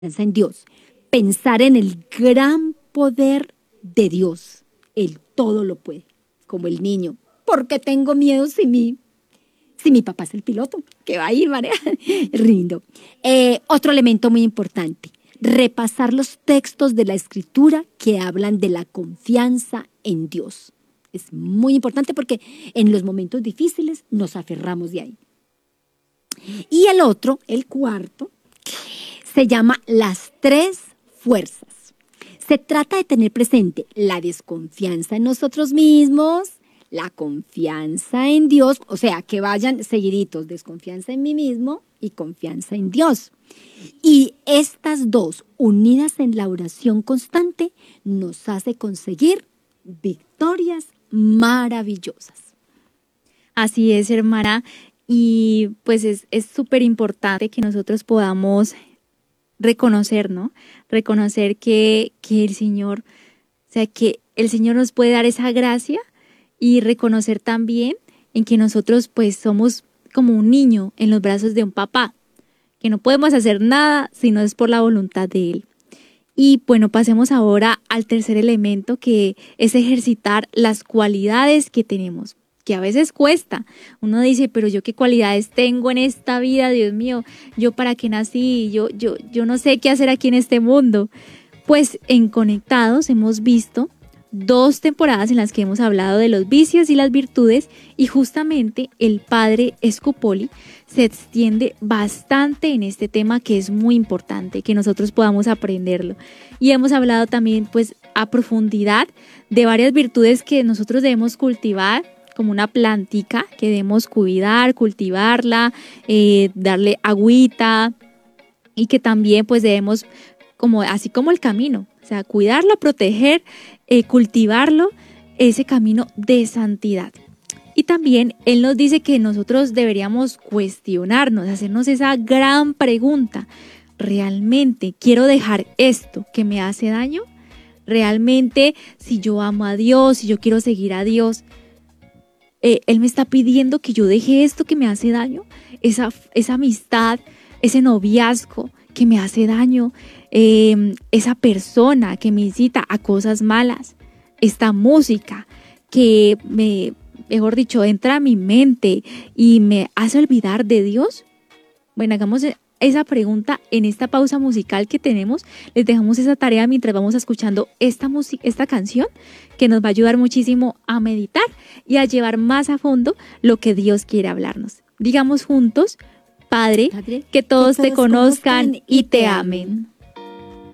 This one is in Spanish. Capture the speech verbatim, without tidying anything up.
en Dios, pensar en el gran poder de Dios. Él todo lo puede, como el niño. ¿Por qué tengo miedo si mi, si mi papá es el piloto? Que va a ir, María. Rindo. Eh, otro elemento muy importante, repasar los textos de la Escritura que hablan de la confianza en Dios. Es muy importante porque en los momentos difíciles nos aferramos de ahí. Y el otro, el cuarto, se llama las tres fuerzas. Se trata de tener presente la desconfianza en nosotros mismos, la confianza en Dios, o sea, que vayan seguiditos, desconfianza en mí mismo y confianza en Dios. Y estas dos, unidas en la oración constante, nos hace conseguir victorias maravillosas. Así es, hermana, y pues es es súper importante que nosotros podamos reconocer, ¿no? Reconocer que, que el Señor, o sea, que el Señor nos puede dar esa gracia y reconocer también en que nosotros pues somos como un niño en los brazos de un papá, que no podemos hacer nada si no es por la voluntad de Él. Y bueno, pasemos ahora al tercer elemento, que es ejercitar las cualidades que tenemos, que a veces cuesta. Uno dice, pero yo qué cualidades tengo en esta vida, Dios mío, yo para qué nací, yo, yo, yo no sé qué hacer aquí en este mundo. Pues en Conectados hemos visto dos temporadas en las que hemos hablado de los vicios y las virtudes, y justamente el padre Scupoli se extiende bastante en este tema, que es muy importante que nosotros podamos aprenderlo. Y hemos hablado también pues a profundidad de varias virtudes que nosotros debemos cultivar, como una plantica que debemos cuidar, cultivarla, eh, darle agüita, y que también pues debemos, como así como el camino, o sea, cuidarlo, proteger, eh, cultivarlo, ese camino de santidad. Y también él nos dice que nosotros deberíamos cuestionarnos, hacernos esa gran pregunta: ¿realmente quiero dejar esto que me hace daño? ¿Realmente, si yo amo a Dios, si yo quiero seguir a Dios, eh, Él me está pidiendo que yo deje esto que me hace daño? Esa, esa amistad, ese noviazgo que me hace daño, eh, esa persona que me incita a cosas malas, esta música que me, mejor dicho, entra a mi mente y me hace olvidar de Dios. Bueno, hagamos esa pregunta en esta pausa musical que tenemos. Les dejamos esa tarea mientras vamos escuchando esta música, esta canción, que nos va a ayudar muchísimo a meditar y a llevar más a fondo lo que Dios quiere hablarnos. Digamos juntos: Padre, Padre, que todos, que todos te conozcan conozcan y y te te amen.